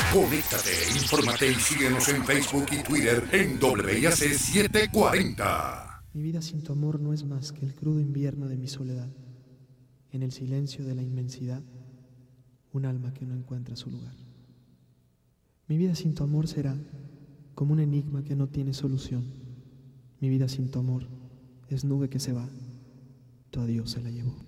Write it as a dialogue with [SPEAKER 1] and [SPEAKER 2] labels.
[SPEAKER 1] Conéctate, infórmate y síguenos en Facebook y Twitter en WIAC 740.
[SPEAKER 2] Mi vida sin tu amor no es más que el crudo invierno de mi soledad. En el silencio de la inmensidad, un alma que no encuentra su lugar. Mi vida sin tu amor será como un enigma que no tiene solución. Mi vida sin tu amor es nube que se va, tu adiós se la llevó.